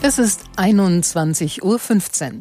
Es ist 21:15 Uhr.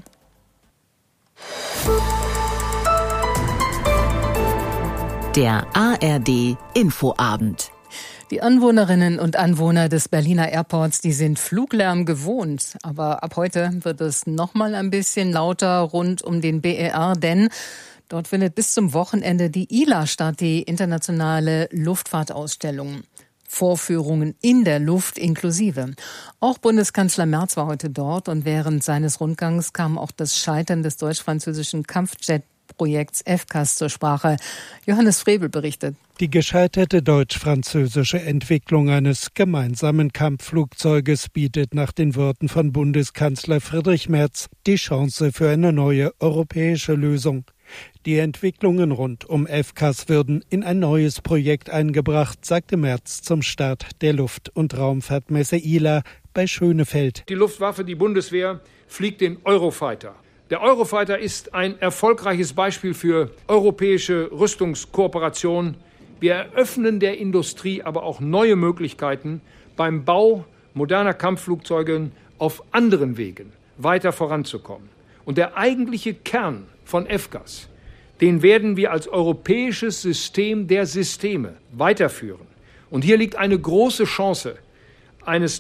Der ARD Infoabend. Die Anwohnerinnen und Anwohner des Berliner Airports, die sind Fluglärm gewohnt. Aber ab heute wird es noch mal ein bisschen lauter rund um den BER, denn dort findet bis zum Wochenende die ILA statt, die internationale Luftfahrtausstellung. Vorführungen in der Luft inklusive. Auch Bundeskanzler Merz war heute dort und während seines Rundgangs kam auch das Scheitern des deutsch-französischen Kampfjet-Projekts FCAS zur Sprache. Johannes Frevel berichtet. Die gescheiterte deutsch-französische Entwicklung eines gemeinsamen Kampfflugzeuges bietet nach den Worten von Bundeskanzler Friedrich Merz die Chance für eine neue europäische Lösung. Die Entwicklungen rund um FCAS würden in ein neues Projekt eingebracht, sagte Merz zum Start der Luft- und Raumfahrtmesse ILA bei Schönefeld. Die Luftwaffe, die Bundeswehr, fliegt den Eurofighter. Der Eurofighter ist ein erfolgreiches Beispiel für europäische Rüstungskooperation. Wir eröffnen der Industrie aber auch neue Möglichkeiten beim Bau moderner Kampfflugzeuge auf anderen Wegen weiter voranzukommen. Und der eigentliche Kern von FCAS, den werden wir als europäisches System der Systeme weiterführen. Und hier liegt eine große Chance eines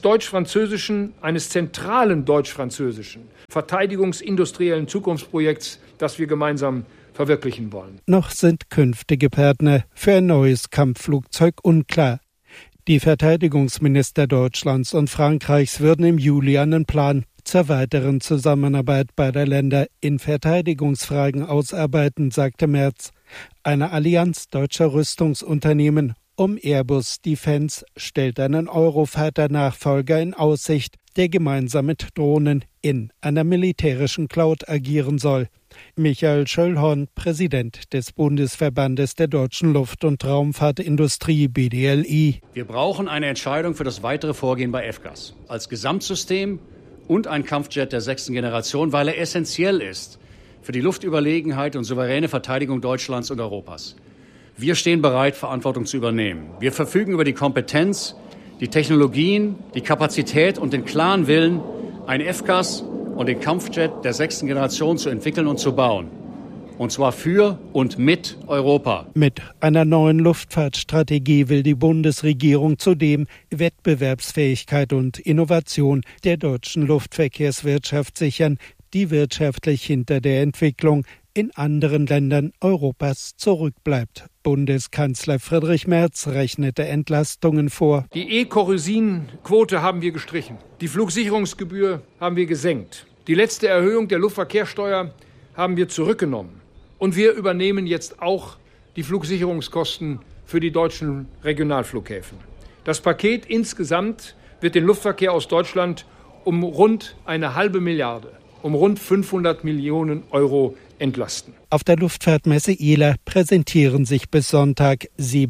zentralen deutsch-französischen verteidigungsindustriellen Zukunftsprojekts, das wir gemeinsam verwirklichen wollen. Noch sind künftige Partner für ein neues Kampfflugzeug unklar. Die Verteidigungsminister Deutschlands und Frankreichs würden im Juli einen Plan zur weiteren Zusammenarbeit beider Länder in Verteidigungsfragen ausarbeiten, sagte Merz. Eine Allianz deutscher Rüstungsunternehmen um Airbus Defence stellt einen Eurofighter-Nachfolger in Aussicht, der gemeinsam mit Drohnen in einer militärischen Cloud agieren soll. Michael Schöllhorn, Präsident des Bundesverbandes der deutschen Luft- und Raumfahrtindustrie BDLI. Wir brauchen eine Entscheidung für das weitere Vorgehen bei FCAS als Gesamtsystem und ein Kampfjet der 6. Generation, weil er essentiell ist für die Luftüberlegenheit und souveräne Verteidigung Deutschlands und Europas. Wir stehen bereit, Verantwortung zu übernehmen. Wir verfügen über die Kompetenz, die Technologien, die Kapazität und den klaren Willen, ein FCAS und den Kampfjet der 6. Generation zu entwickeln und zu bauen. Und zwar für und mit Europa. Mit einer neuen Luftfahrtstrategie will die Bundesregierung zudem Wettbewerbsfähigkeit und Innovation der deutschen Luftverkehrswirtschaft sichern, die wirtschaftlich hinter der Entwicklung in anderen Ländern Europas zurückbleibt. Bundeskanzler Friedrich Merz rechnete Entlastungen vor. Die E-Kerosin-Quote haben wir gestrichen. Die Flugsicherungsgebühr haben wir gesenkt. Die letzte Erhöhung der Luftverkehrssteuer haben wir zurückgenommen. Und wir übernehmen jetzt auch die Flugsicherungskosten für die deutschen Regionalflughäfen. Das Paket insgesamt wird den Luftverkehr aus Deutschland um rund 1,5 Milliarde, um rund 500 Millionen Euro entlasten. Auf der Luftfahrtmesse ILA präsentieren sich bis Sonntag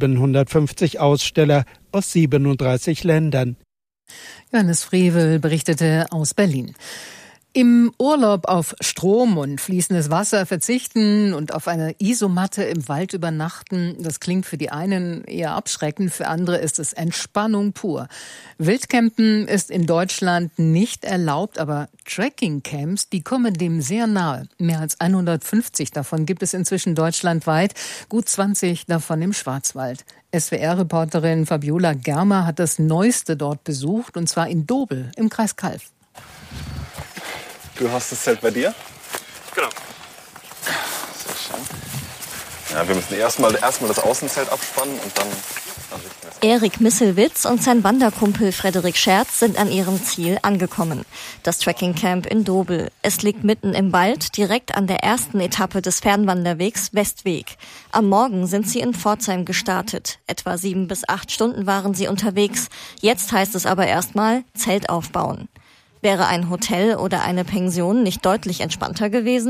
750 Aussteller aus 37 Ländern. Johannes Frevel berichtete aus Berlin. Im Urlaub auf Strom und fließendes Wasser verzichten und auf eine Isomatte im Wald übernachten, das klingt für die einen eher abschreckend, für andere ist es Entspannung pur. Wildcampen ist in Deutschland nicht erlaubt, aber Trekkingcamps, die kommen dem sehr nahe. Mehr als 150 davon gibt es inzwischen deutschlandweit, gut 20 davon im Schwarzwald. SWR-Reporterin Fabiola Germer hat das Neueste dort besucht, und zwar in Dobel im Kreis Calw. Du hast das Zelt bei dir? Genau. Sehr schön. Ja, wir müssen erstmal das Außenzelt abspannen und dann richten wir es. Erik Misselwitz und sein Wanderkumpel Frederik Scherz sind an ihrem Ziel angekommen. Das Trekkingcamp in Dobel. Es liegt mitten im Wald, direkt an der ersten Etappe des Fernwanderwegs Westweg. Am Morgen sind sie in Pforzheim gestartet. Etwa 7 bis 8 Stunden waren sie unterwegs. Jetzt heißt es aber erstmal Zelt aufbauen. Wäre ein Hotel oder eine Pension nicht deutlich entspannter gewesen?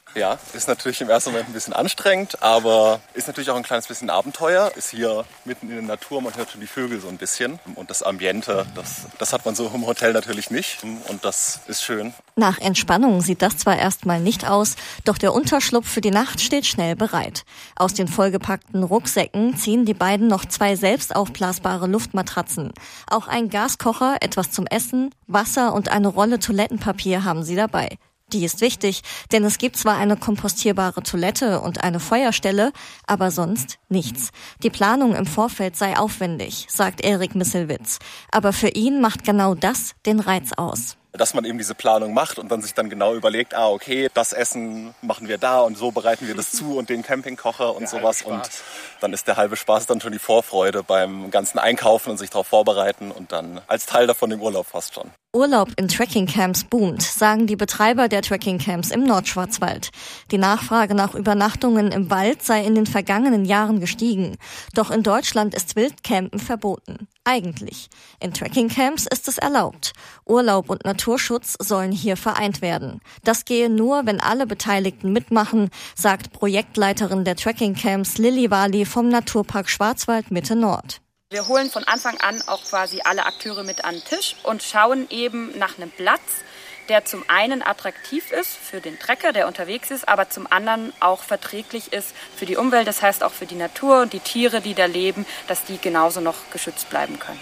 Ja, ist natürlich im ersten Moment ein bisschen anstrengend, aber ist natürlich auch ein kleines bisschen Abenteuer. Ist hier mitten in der Natur, man hört schon die Vögel so ein bisschen. Und das Ambiente, das hat man so im Hotel natürlich nicht. Und das ist schön. Nach Entspannung sieht das zwar erstmal nicht aus, doch der Unterschlupf für die Nacht steht schnell bereit. Aus den vollgepackten Rucksäcken ziehen die beiden noch 2 selbst aufblasbare Luftmatratzen. Auch ein Gaskocher, etwas zum Essen, Wasser und eine Rolle Toilettenpapier haben sie dabei. Die ist wichtig, denn es gibt zwar eine kompostierbare Toilette und eine Feuerstelle, aber sonst nichts. Die Planung im Vorfeld sei aufwendig, sagt Erik Misselwitz. Aber für ihn macht genau das den Reiz aus. Dass man eben diese Planung macht und dann sich dann genau überlegt, okay, das Essen machen wir da und so bereiten wir das zu und den Campingkocher und sowas. Und dann ist der halbe Spaß dann schon die Vorfreude beim ganzen Einkaufen und sich darauf vorbereiten und dann als Teil davon im Urlaub fast schon. Urlaub in Trekkingcamps boomt, sagen die Betreiber der Trekkingcamps im Nordschwarzwald. Die Nachfrage nach Übernachtungen im Wald sei in den vergangenen Jahren gestiegen. Doch in Deutschland ist Wildcampen verboten. Eigentlich. In Trekkingcamps ist es erlaubt. Urlaub und Naturschutz sollen hier vereint werden. Das gehe nur, wenn alle Beteiligten mitmachen, sagt Projektleiterin der Trekkingcamps Lilly Wali vom Naturpark Schwarzwald Mitte Nord. Wir holen von Anfang an auch quasi alle Akteure mit an den Tisch und schauen eben nach einem Platz, der zum einen attraktiv ist für den Trekker, der unterwegs ist, aber zum anderen auch verträglich ist für die Umwelt, das heißt auch für die Natur und die Tiere, die da leben, dass die genauso noch geschützt bleiben können.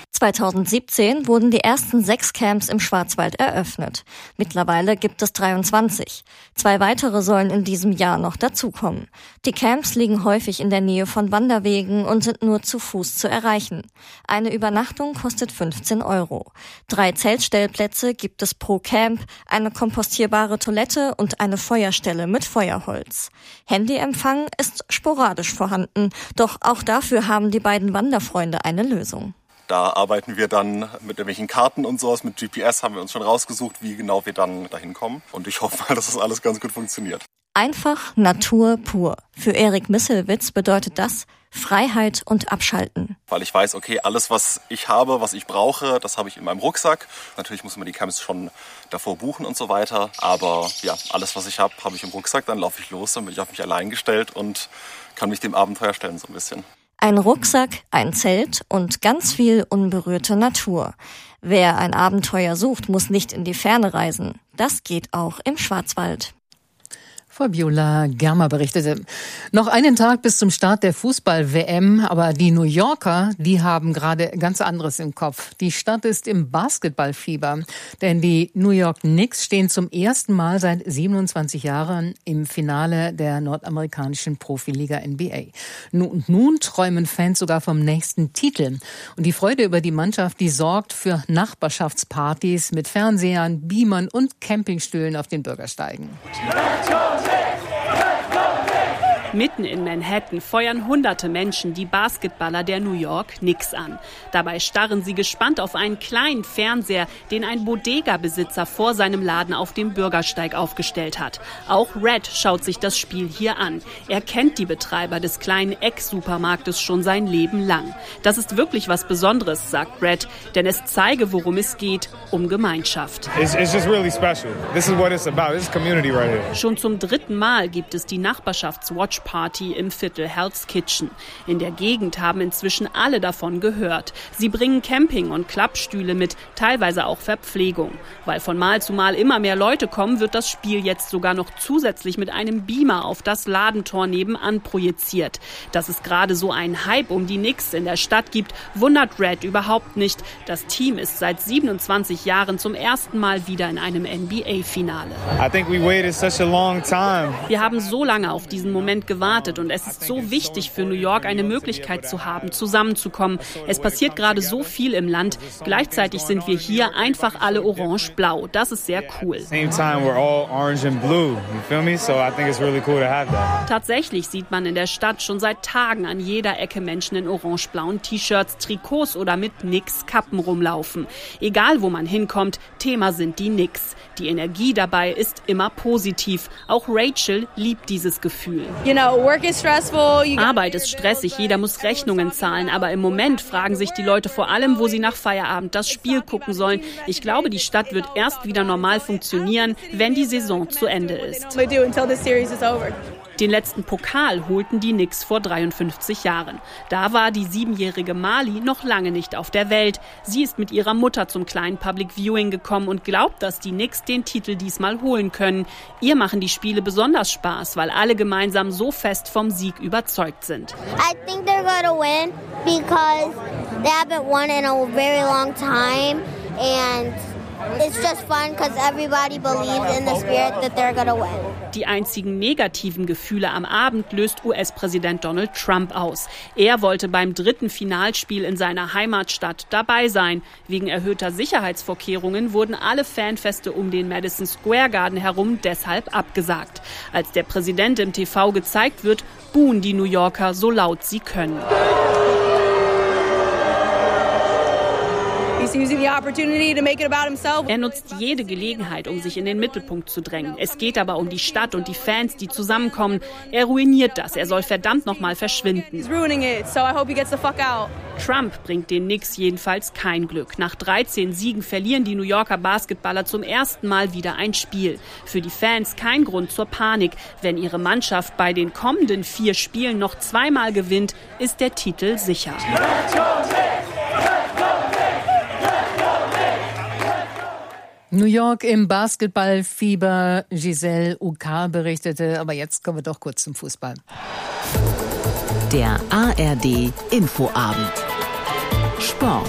2017 wurden die ersten 6 Camps im Schwarzwald eröffnet. Mittlerweile gibt es 23. 2 weitere sollen in diesem Jahr noch dazukommen. Die Camps liegen häufig in der Nähe von Wanderwegen und sind nur zu Fuß zu erreichen. Eine Übernachtung kostet 15 €. 3 Zeltstellplätze gibt es pro Camp, eine kompostierbare Toilette und eine Feuerstelle mit Feuerholz. Handyempfang ist sporadisch vorhanden, doch auch dafür haben die beiden Wanderfreunde eine Lösung. Da arbeiten wir dann mit irgendwelchen Karten und sowas. Mit GPS haben wir uns schon rausgesucht, wie genau wir dann dahin kommen. Und ich hoffe mal, dass das alles ganz gut funktioniert. Einfach Natur pur. Für Erik Misselwitz bedeutet das Freiheit und Abschalten. Weil ich weiß, okay, alles, was ich habe, was ich brauche, das habe ich in meinem Rucksack. Natürlich muss man die Camps schon davor buchen und so weiter. Aber ja, alles, was ich habe ich im Rucksack. Dann laufe ich los, dann bin ich auf mich allein gestellt und kann mich dem Abenteuer stellen so ein bisschen. Ein Rucksack, ein Zelt und ganz viel unberührte Natur. Wer ein Abenteuer sucht, muss nicht in die Ferne reisen. Das geht auch im Schwarzwald. Fabiola Germer berichtete. Noch einen Tag bis zum Start der Fußball-WM, aber die New Yorker, die haben gerade ganz anderes im Kopf. Die Stadt ist im Basketballfieber, denn die New York Knicks stehen zum ersten Mal seit 27 Jahren im Finale der nordamerikanischen Profiliga NBA. Nun träumen Fans sogar vom nächsten Titel. Und die Freude über die Mannschaft, die sorgt für Nachbarschaftspartys mit Fernsehern, Beamern und Campingstühlen auf den Bürgersteigen. Mitten in Manhattan feuern hunderte Menschen die Basketballer der New York Knicks an. Dabei starren sie gespannt auf einen kleinen Fernseher, den ein Bodega-Besitzer vor seinem Laden auf dem Bürgersteig aufgestellt hat. Auch Red schaut sich das Spiel hier an. Er kennt die Betreiber des kleinen Eck-Supermarktes schon sein Leben lang. Das ist wirklich was Besonderes, sagt Red, denn es zeige, worum es geht, um Gemeinschaft. It's just really special. This is what it's about. This is community right here. Schon zum 3. Mal gibt es die Nachbarschafts-Watch Party im Viertel Hell's Kitchen. In der Gegend haben inzwischen alle davon gehört. Sie bringen Camping- und Klappstühle mit, teilweise auch Verpflegung. Weil von Mal zu Mal immer mehr Leute kommen, wird das Spiel jetzt sogar noch zusätzlich mit einem Beamer auf das Ladentor nebenan projiziert. Dass es gerade so einen Hype um die Knicks in der Stadt gibt, wundert Red überhaupt nicht. Das Team ist seit 27 Jahren zum ersten Mal wieder in einem NBA-Finale. I think we waited such a long time. Wir haben so lange auf diesen Moment gewartet und es ist so wichtig für New York, eine Möglichkeit zu haben, zusammenzukommen. Es passiert gerade so viel im Land. Gleichzeitig sind wir hier einfach alle orange-blau. Das ist sehr cool. Tatsächlich sieht man in der Stadt schon seit Tagen an jeder Ecke Menschen in orange-blauen T-Shirts, Trikots oder mit Knicks-Kappen rumlaufen. Egal wo man hinkommt, Thema sind die Knicks. Die Energie dabei ist immer positiv. Auch Rachel liebt dieses Gefühl. Arbeit ist stressig, jeder muss Rechnungen zahlen, aber im Moment fragen sich die Leute vor allem, wo sie nach Feierabend das Spiel gucken sollen. Ich glaube, die Stadt wird erst wieder normal funktionieren, wenn die Saison zu Ende ist. Den letzten Pokal holten die Knicks vor 53 Jahren. Da war die 7-jährige Mali noch lange nicht auf der Welt. Sie ist mit ihrer Mutter zum kleinen Public Viewing gekommen und glaubt, dass die Knicks den Titel diesmal holen können. Ihr machen die Spiele besonders Spaß, weil alle gemeinsam so fest vom Sieg überzeugt sind. I think they're gonna win because they haven't won in a very long time and it's just fun because everybody believes in the spirit that they're gonna win. Die einzigen negativen Gefühle am Abend löst US-Präsident Donald Trump aus. Er wollte beim 3. Finalspiel in seiner Heimatstadt dabei sein. Wegen erhöhter Sicherheitsvorkehrungen wurden alle Fanfeste um den Madison Square Garden herum deshalb abgesagt. Als der Präsident im TV gezeigt wird, buhen die New Yorker so laut sie können. Er nutzt jede Gelegenheit, um sich in den Mittelpunkt zu drängen. Es geht aber um die Stadt und die Fans, die zusammenkommen. Er ruiniert das. Er soll verdammt nochmal verschwinden. Trump bringt den Knicks jedenfalls kein Glück. Nach 13 Siegen verlieren die New Yorker Basketballer zum ersten Mal wieder ein Spiel. Für die Fans kein Grund zur Panik. Wenn ihre Mannschaft bei den kommenden 4 Spielen noch 2-mal gewinnt, ist der Titel sicher. New York im Basketballfieber. Giselle Uka berichtete, aber jetzt kommen wir doch kurz zum Fußball. Der ARD Infoabend. Sport.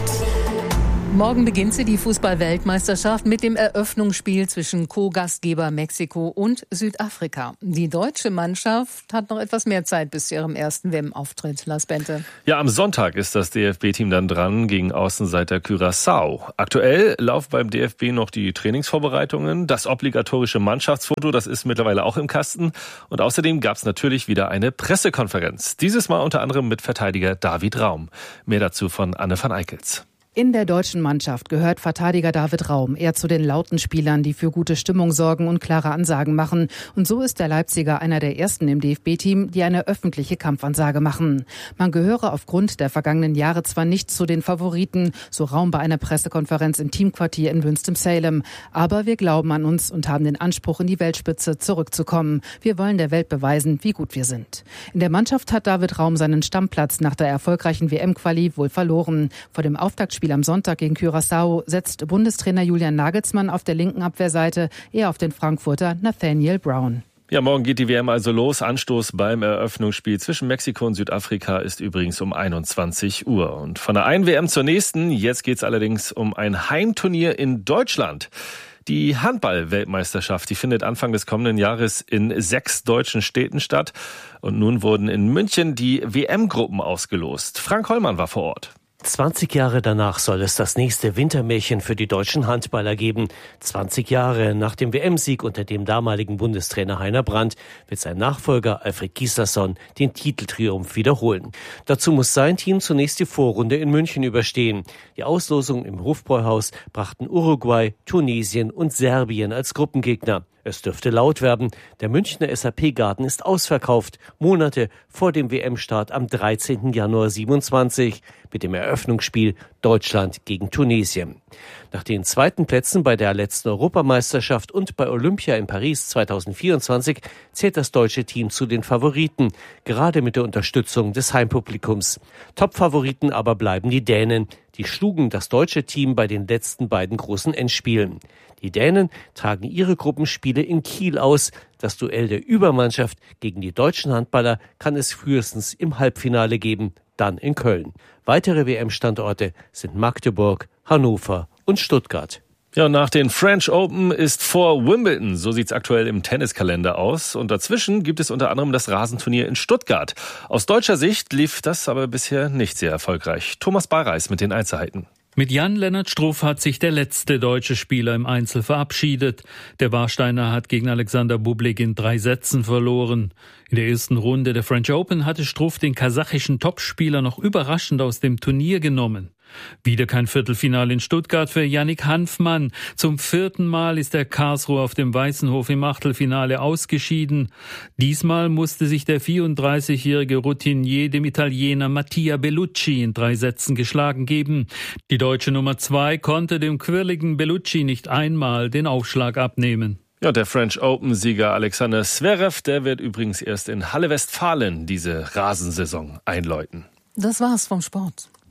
Morgen beginnt sie, die Fußball-Weltmeisterschaft, mit dem Eröffnungsspiel zwischen Co-Gastgeber Mexiko und Südafrika. Die deutsche Mannschaft hat noch etwas mehr Zeit bis zu ihrem ersten WM-Auftritt. Lars Bente. Ja, am Sonntag ist das DFB-Team dann dran gegen Außenseiter Curaçao. Aktuell laufen beim DFB noch die Trainingsvorbereitungen. Das obligatorische Mannschaftsfoto, das ist mittlerweile auch im Kasten. Und außerdem gab es natürlich wieder eine Pressekonferenz. Dieses Mal unter anderem mit Verteidiger David Raum. Mehr dazu von Anne van Eickels. In der deutschen Mannschaft gehört Verteidiger David Raum eher zu den lauten Spielern, die für gute Stimmung sorgen und klare Ansagen machen. Und so ist der Leipziger einer der ersten im DFB-Team, die eine öffentliche Kampfansage machen. Man gehöre aufgrund der vergangenen Jahre zwar nicht zu den Favoriten, so Raum bei einer Pressekonferenz im Teamquartier in Winston-Salem. Aber wir glauben an uns und haben den Anspruch, in die Weltspitze zurückzukommen. Wir wollen der Welt beweisen, wie gut wir sind. In der Mannschaft hat David Raum seinen Stammplatz nach der erfolgreichen WM-Quali wohl verloren. Vor dem Auftaktspiel am Sonntag gegen Curaçao setzt Bundestrainer Julian Nagelsmann auf der linken Abwehrseite eher auf den Frankfurter Nathaniel Brown. Ja, morgen geht die WM also los. Anstoß beim Eröffnungsspiel zwischen Mexiko und Südafrika ist übrigens um 21 Uhr. Und von der einen WM zur nächsten. Jetzt geht es allerdings um ein Heimturnier in Deutschland. Die Handball-Weltmeisterschaft, die findet Anfang des kommenden Jahres in 6 deutschen Städten statt. Und nun wurden in München die WM-Gruppen ausgelost. Frank Hollmann war vor Ort. 20 Jahre danach soll es das nächste Wintermärchen für die deutschen Handballer geben. 20 Jahre nach dem WM-Sieg unter dem damaligen Bundestrainer Heiner Brandt wird sein Nachfolger Alfred Gislason den Titeltriumph wiederholen. Dazu muss sein Team zunächst die Vorrunde in München überstehen. Die Auslosung im Hofbräuhaus brachten Uruguay, Tunesien und Serbien als Gruppengegner. Es dürfte laut werden. Der Münchner SAP-Garten ist ausverkauft, Monate vor dem WM-Start am 13. Januar 27 mit dem Eröffnungsspiel Deutschland gegen Tunesien. Nach den zweiten Plätzen bei der letzten Europameisterschaft und bei Olympia in Paris 2024 zählt das deutsche Team zu den Favoriten, gerade mit der Unterstützung des Heimpublikums. Top-Favoriten aber bleiben die Dänen. Die schlugen das deutsche Team bei den letzten beiden großen Endspielen. Die Dänen tragen ihre Gruppenspiele in Kiel aus. Das Duell der Übermannschaft gegen die deutschen Handballer kann es frühestens im Halbfinale geben, dann in Köln. Weitere WM-Standorte sind Magdeburg, Hannover und Stuttgart. Ja, und nach den French Open ist vor Wimbledon, so sieht's aktuell im Tenniskalender aus. Und dazwischen gibt es unter anderem das Rasenturnier in Stuttgart. Aus deutscher Sicht lief das aber bisher nicht sehr erfolgreich. Thomas Bareis mit den Einzelheiten. Mit Jan-Lennart Struff hat sich der letzte deutsche Spieler im Einzel verabschiedet. Der Warsteiner hat gegen Alexander Bublik in 3 Sätzen verloren. In der ersten Runde der French Open hatte Struff den kasachischen Topspieler noch überraschend aus dem Turnier genommen. Wieder kein Viertelfinale in Stuttgart für Yannick Hanfmann. Zum 4. Mal ist der Karlsruher auf dem Weißenhof im Achtelfinale ausgeschieden. Diesmal musste sich der 34-jährige Routinier dem Italiener Mattia Bellucci in 3 Sätzen geschlagen geben. Die deutsche Nummer 2 konnte dem quirligen Bellucci nicht einmal den Aufschlag abnehmen. Ja, der French Open-Sieger Alexander Zverev, der wird übrigens erst in Halle Westfalen diese Rasensaison einläuten. Das war's vom Sport.